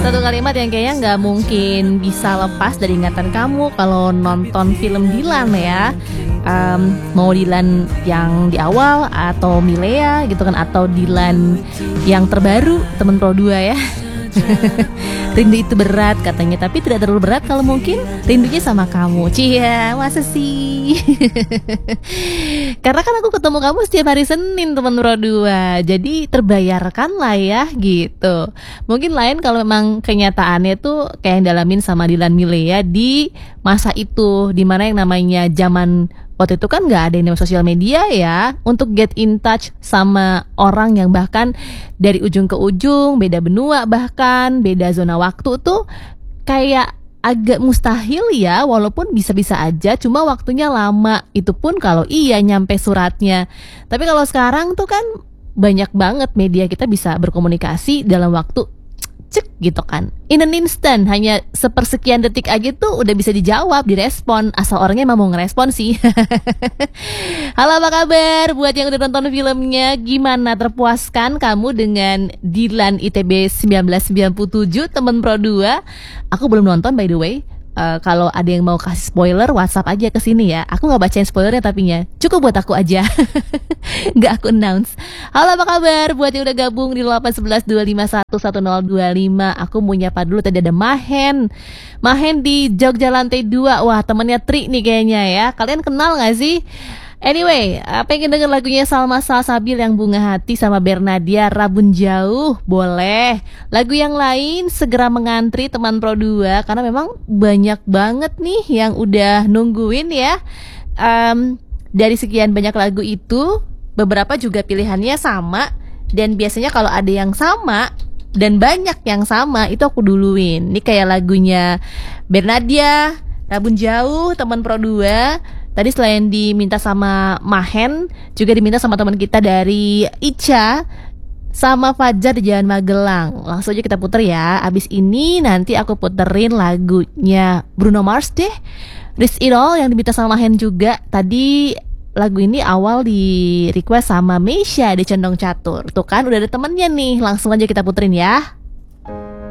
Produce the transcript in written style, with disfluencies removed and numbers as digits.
Satu kalimat yang kayaknya nggak mungkin bisa lepas dari ingatan kamu kalau nonton film Dilan ya. Mau Dilan yang di awal atau Milea gitu kan, atau Dilan yang terbaru temen Pro 2 ya. Rindu itu berat katanya, tapi tidak terlalu berat kalau mungkin rindunya sama kamu. Cia, masa sih? Karena kan aku ketemu kamu setiap hari Senin teman Pro 2, jadi terbayarkan lah ya gitu. Mungkin lain kalau memang kenyataannya tuh kayak yang dalamin sama Dilan Milea di masa itu, dimana yang namanya zaman waktu itu kan nggak ada yang namanya sosial media ya, untuk get in touch sama orang yang bahkan dari ujung ke ujung, beda benua bahkan, beda zona waktu tuh kayak agak mustahil ya, walaupun bisa-bisa aja, cuma waktunya lama, itu pun kalau iya nyampe suratnya. Tapi kalau sekarang tuh kan banyak banget media kita bisa berkomunikasi dalam waktu cek gitu kan, in an instant, hanya sepersekian detik aja tuh udah bisa dijawab, direspon, asal orangnya emang mau ngerespon sih. Halo, apa kabar buat yang udah nonton filmnya? Gimana, terpuaskan kamu dengan Dilan ITB 1997 temen Pro 2? Aku belum nonton by the way. Kalau ada yang mau kasih spoiler, WhatsApp aja ke sini ya. Aku nggak bacain spoilernya tapinya, cukup buat aku aja. Nggak aku announce. Halo, apa kabar buat yang udah gabung di 811-251-1025. Aku mau nyapa dulu, tadi ada Mahen di Jogja lantai 2. Wah, temennya Tri nih kayaknya ya. Kalian kenal nggak sih? Anyway, pengen denger lagunya Salma Salsabil yang Bunga Hati sama Bernadia Rabun Jauh? Boleh. Lagu yang lain segera mengantri teman Pro 2, karena memang banyak banget nih yang udah nungguin ya. Dari sekian banyak lagu itu, beberapa juga pilihannya sama, dan biasanya kalau ada yang sama dan banyak yang sama itu aku duluin. Ini kayak lagunya Bernadia Rabun Jauh teman Pro 2. Tadi selain diminta sama Mahen, juga diminta sama teman kita dari Ica sama Fajar di Jalan Magelang. Langsung aja kita puter ya. Abis ini nanti aku puterin lagunya Bruno Mars deh, Risk It All, yang diminta sama Mahen juga. Tadi lagu ini awal di request sama Meisha di Condong Catur. Tuh kan udah ada temennya nih. Langsung aja kita puterin ya.